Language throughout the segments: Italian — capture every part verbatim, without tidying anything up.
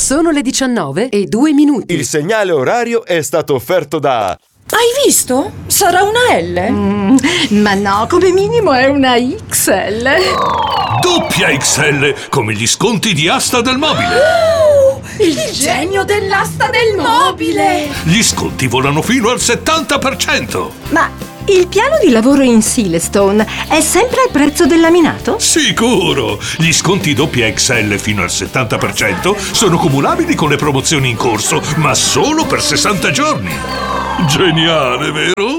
Sono le diciannove e due minuti. Il segnale orario è stato offerto da... Hai visto? Sarà una L? Mm, ma no, come minimo è una X L. Doppia X L, come gli sconti di Asta del Mobile. Oh, il, il genio dell'asta del mobile. Gli sconti volano fino al settanta per cento. Ma il piano di lavoro in Silestone è sempre al prezzo del laminato? Sicuro! Gli sconti doppia X L fino al settanta per cento sono cumulabili con le promozioni in corso, ma solo per sessanta giorni. Geniale, vero?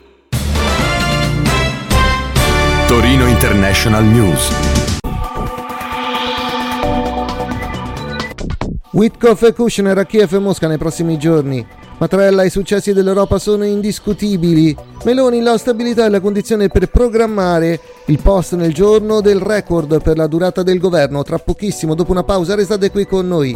Torino International News. Witkoff e Kushner a Kiev e Mosca nei prossimi giorni. Mattarella, i successi dell'Europa sono indiscutibili. Meloni, la stabilità è la condizione per programmare il post nel giorno del record per la durata del governo. Tra pochissimo, dopo una pausa, restate qui con noi.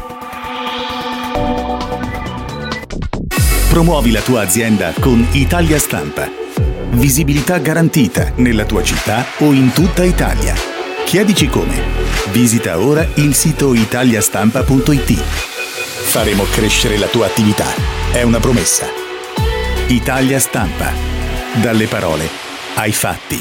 Promuovi la tua azienda con Italia Stampa. Visibilità garantita nella tua città o in tutta Italia. Chiedici come. Visita ora il sito italiastampa punto it. Faremo crescere la tua attività. È una promessa. Italia Stampa. Dalle parole ai fatti.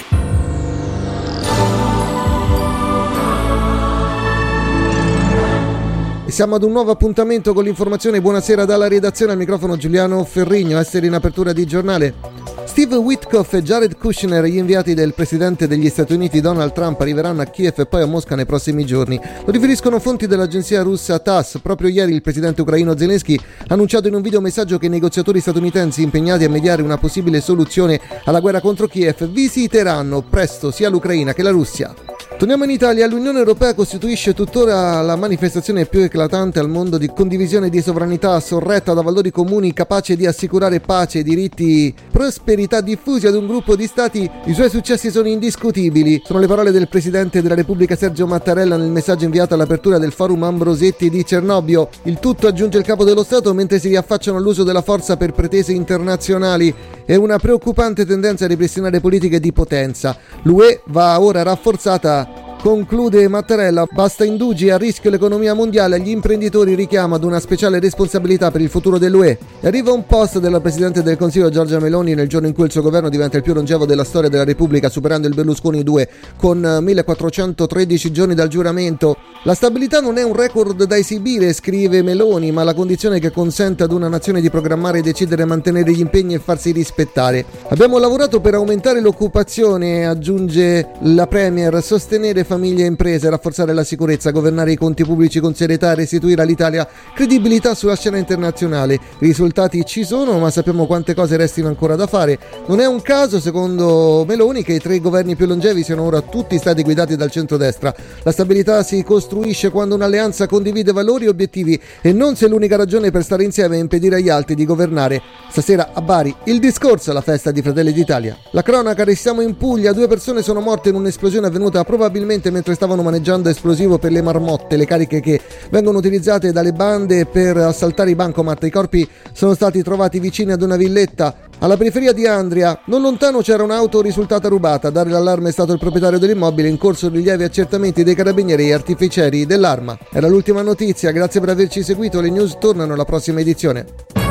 Siamo ad un nuovo appuntamento con l'informazione. Buonasera dalla redazione, al microfono Giuliano Ferrigno. Essere in apertura di giornale. Steve Witkoff e Jared Kushner, gli inviati del presidente degli Stati Uniti Donald Trump, arriveranno a Kiev e poi a Mosca nei prossimi giorni. Lo riferiscono fonti dell'agenzia russa T A S S. Proprio ieri il presidente ucraino Zelensky ha annunciato in un videomessaggio che i negoziatori statunitensi impegnati a mediare una possibile soluzione alla guerra contro Kiev visiteranno presto sia l'Ucraina che la Russia. Torniamo in Italia. L'Unione Europea costituisce tuttora la manifestazione più eclatante al mondo di condivisione di sovranità sorretta da valori comuni, capace di assicurare pace, diritti, prosperità diffusi ad un gruppo di stati. I suoi successi sono indiscutibili. Sono le parole del Presidente della Repubblica Sergio Mattarella nel messaggio inviato all'apertura del Forum Ambrosetti di Cernobbio. Il tutto, aggiunge il Capo dello Stato, mentre si riaffacciano all'uso della forza per pretese internazionali. È una preoccupante tendenza a ripristinare politiche di potenza. L'U E va ora rafforzata. Conclude Mattarella, basta indugi, a rischio l'economia mondiale, gli imprenditori richiama ad una speciale responsabilità per il futuro dell'U E. Arriva un post della Presidente del Consiglio Giorgia Meloni nel giorno in cui il suo governo diventa il più longevo della storia della Repubblica, superando il Berlusconi due con millequattrocentotredici giorni dal giuramento. La stabilità non è un record da esibire, scrive Meloni, ma la condizione che consente ad una nazione di programmare, decidere, mantenere gli impegni e farsi rispettare. Abbiamo lavorato per aumentare l'occupazione, aggiunge la Premier, sostenere famiglie e imprese, rafforzare la sicurezza, governare i conti pubblici con serietà e restituire all'Italia credibilità sulla scena internazionale. I risultati ci sono, ma sappiamo quante cose restino ancora da fare. Non è un caso, secondo Meloni, che i tre governi più longevi siano ora tutti stati guidati dal centrodestra. La stabilità si costruisce quando un'alleanza condivide valori e obiettivi, e non se l'unica ragione per stare insieme è impedire agli altri di governare. Stasera a Bari il discorso alla festa di Fratelli d'Italia. La cronaca, restiamo in Puglia. Due persone sono morte in un'esplosione avvenuta probabilmente mentre stavano maneggiando esplosivo per le marmotte, le cariche che vengono utilizzate dalle bande per assaltare i bancomat. I corpi sono stati trovati vicini ad una villetta alla periferia di Andria. Non lontano c'era un'auto risultata rubata. A dare l'allarme è stato il proprietario dell'immobile, in corso di lievi accertamenti dei carabinieri e artificieri dell'arma. Era l'ultima notizia, grazie per averci seguito. Le news tornano alla prossima edizione.